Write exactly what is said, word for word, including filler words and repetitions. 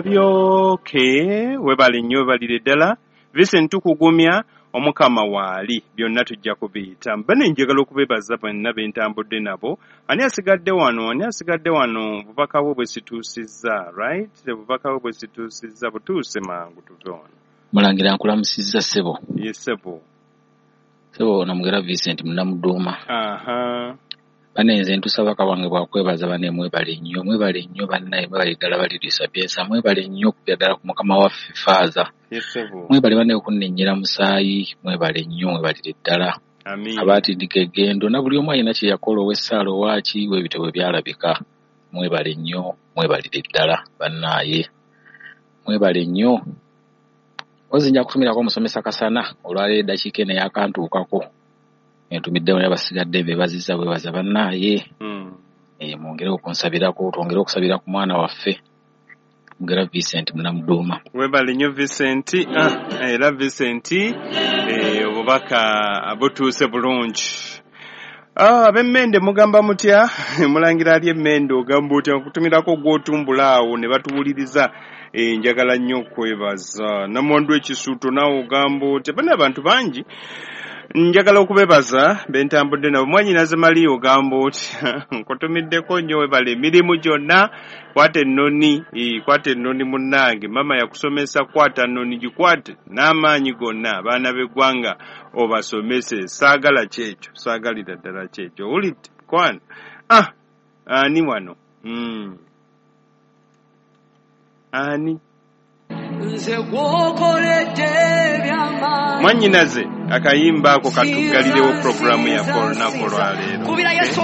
byoke webale nnyo webalire ddala Vincent tukugumya omukama waali byonna tujja kubiyita bane njagala okubebaza bonna bentambudde nabo ani asigadde wano ani asigadde wano bubaka bwe bwesituusizza right bubaka bwe bwesituusizza butuuse mangu tutoona mulangira nkulamusizza ssebo yes sebo sebo namugera Vincent munamuduuma aha bane nze ntusaba kawange bwakwebaza bane mwebale nnyo mwebale nnyo bannaye mwebale ddala balirisa byesa mwebale nnyo okubyagala ku mukama waffe faaza yes sebo mwebale bane okunnenyera musaayi mwebale nnyo mwebalire ddala amin abaatindika eggendo na buli omu alina kye yakola ow'essaala owaaki w'ebitabo byalabika mwebale nnyo mwebalire ddala bannaaye mwebale nnyo ozinja kutumirako omusomesa Kasana olwaleero eddakiika eno yakantuukako entumiddewo n'abasigadde bebaziza bwebaza bannaaye mm. e, mwongere okunsabirako twongere okusabira ku mwana waffe mugera Vincent munamuduuma webale nnyo Vincent ah, era Vincent eh, obubaka butuuse bulungi ah, ab'emmende mugamba mutya mulangira ali emmende ogamba otya okutumirako gw'otumbulaawo ne batuwuliriza eh, njagala nnyo okwebaza namwandu ekisuuto naawe ogamba otya bana abantu bangi njagala okubebaza bentambudde nabo mwanyinaze mali ogamba otya nkutumiddeko nnyo webale emirimu gyonna kwata ennoni kwata ennoni munnange mama yakusomesa kwata nnoni gikwate n'amaanyi gonna abaana b'eggwanga obasomese saagala kyekyo saagalira ddala kyekyo owulidde kwana ah ani wano mm. ani mwanyinaze akayimba ako katugalirewo programu ya olunaku olwaleero